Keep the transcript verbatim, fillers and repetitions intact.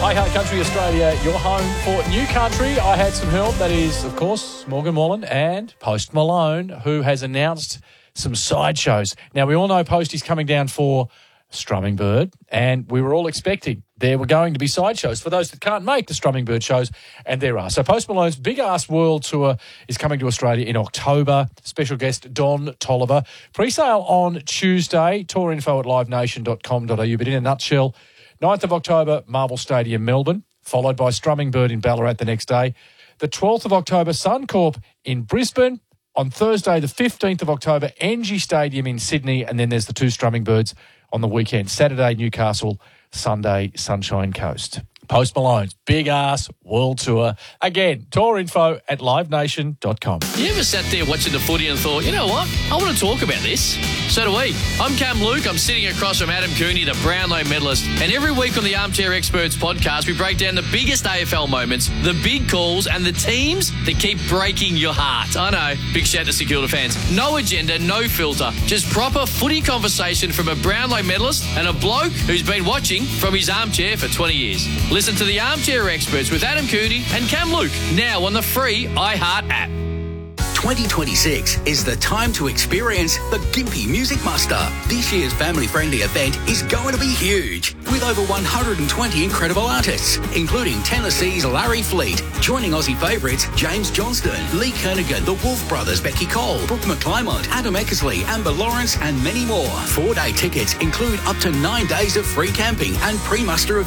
iHeart Country Australia, your home for new country. I had some help. That is, of course, Morgan Wallen and Post Malone, who has announced some sideshows. Now, we all know Posty's coming down for Strumming Bird, and we were all expecting there were going to be sideshows for those that can't make the Strumming Bird shows, and there are. So Post Malone's Big Ass World Tour is coming to Australia in October. Special guest Don Tolliver. Pre-sale on Tuesday. Tour info at live nation dot com dot a u. But in a nutshell, ninth of October, Marvel Stadium, Melbourne, followed by Strumming Bird in Ballarat the next day. The twelfth of October, Suncorp in Brisbane. On Thursday, the fifteenth of October, Engie Stadium in Sydney, and then there's the two Strumming Birds on the weekend. Saturday, Newcastle, Sunday, Sunshine Coast. Post Malone's Big Ass World Tour. Again, tour info at live nation dot com. You ever sat there watching the footy and thought, you know what, I want to talk about this? So do we. I'm Cam Luke. I'm sitting across from Adam Cooney, the Brownlow medalist. And every week on the Armchair Experts podcast, we break down the biggest A F L moments, the big calls, and the teams that keep breaking your heart. I know. Big shout to St Kilda fans. No agenda, no filter. Just proper footy conversation from a Brownlow medalist and a bloke who's been watching from his armchair for twenty years. Listen to the Armchair Experts with Adam Cooney and Cam Luke, now on the free iHeart app. twenty twenty-six is the time to experience the Gympie Music Muster. This year's family-friendly event is going to be huge, with over one hundred twenty incredible artists, including Tennessee's Larry Fleet, joining Aussie favourites James Johnston, Lee Kernaghan, the Wolf Brothers, Becky Cole, Brooke McClymont, Adam Eckersley, Amber Lawrence, and many more. Four-day tickets include up to nine days of free camping and pre-muster